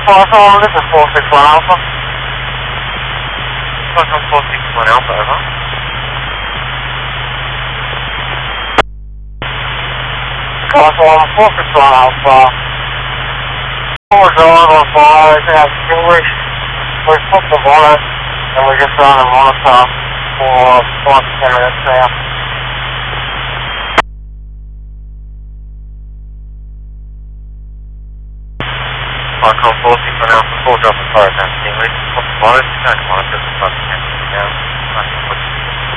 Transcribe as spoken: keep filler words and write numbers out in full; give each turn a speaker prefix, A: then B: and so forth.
A: Alpha, this is four six one Alpha. Welcome four six one Alpha, over. Alpha, four six one Alpha. Four drive on fire, we have English. We put the wallet and we just run a monitor for five to ten minutes now. Icon four six one Alpha, four drop and fire down to English. Put the wallet, don't monitor for five to ten minutes now.